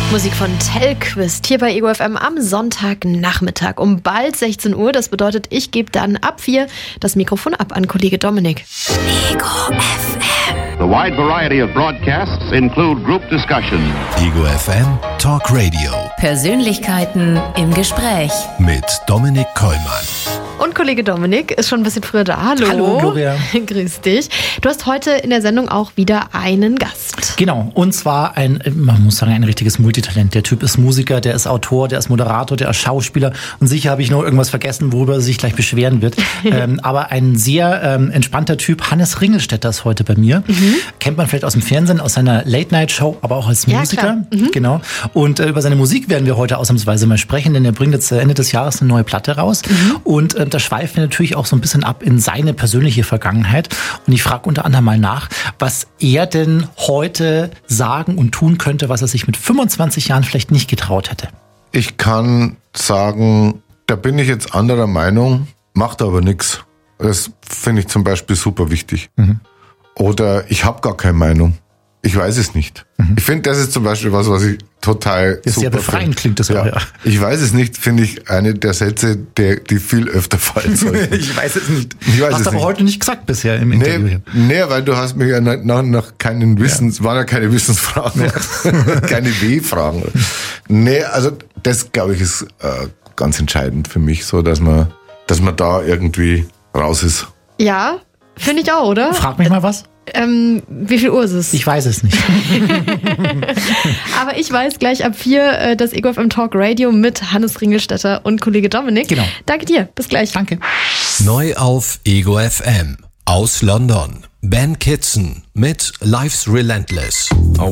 Musik von Telquist hier bei Ego FM am Sonntagnachmittag um bald 16 Uhr. Das bedeutet, ich gebe dann ab 4 das Mikrofon ab an Kollege Dominik. Ego FM. The wide variety of broadcasts include group discussion. Ego FM Talk Radio. Persönlichkeiten im Gespräch. Mit Dominik Kollmann. Und Kollege Dominik ist schon ein bisschen früher da. Hallo. Hallo, Gloria. Grüß dich. Du hast heute in der Sendung auch wieder einen Gast. Genau, und zwar man muss sagen, ein richtiges Multitalent. Der Typ ist Musiker, der ist Autor, der ist Moderator, der ist Schauspieler. Und sicher habe ich noch irgendwas vergessen, worüber er sich gleich beschweren wird. Aber ein sehr entspannter Typ, Hannes Ringelstetter, ist heute bei mir. Kennt man vielleicht aus dem Fernsehen, aus seiner Late-Night-Show, aber auch als Musiker. Genau. Und über seine Musik werden wir heute ausnahmsweise mal sprechen, denn er bringt jetzt Ende des Jahres eine neue Platte raus. Und da schweifen wir natürlich auch so ein bisschen ab in seine persönliche Vergangenheit. Und ich frage unter anderem mal nach, was er denn heute sagen und tun könnte, was er sich mit 25 Jahren vielleicht nicht getraut hätte. Ich kann sagen, da bin ich jetzt anderer Meinung, macht aber nichts. Das finde ich zum Beispiel super wichtig. Oder ich habe gar keine Meinung. Ich weiß es nicht. Ich finde, das ist zum Beispiel was ich total super sehr befreiend klingt das auch, ja. Ich weiß es nicht, finde ich eine der Sätze, die viel öfter fallen sollten. Ich weiß es nicht. Hast du aber heute nicht gesagt bisher im Interview. Nee, weil du hast mich ja nach keinen waren ja keine Wissensfragen, keine W-Fragen. Nee, also das, glaube ich, ist ganz entscheidend für mich, so dass man da irgendwie raus ist. Ja, finde ich auch, oder? Frag mich mal was. Wie viel Uhr ist es? Ich weiß es nicht. Aber ich weiß gleich ab 4 das Ego FM Talk Radio mit Hannes Ringelstetter und Kollege Dominik. Genau. Danke dir. Bis gleich. Danke. Neu auf Ego FM. Aus London. Ben Kitson mit Life's Relentless.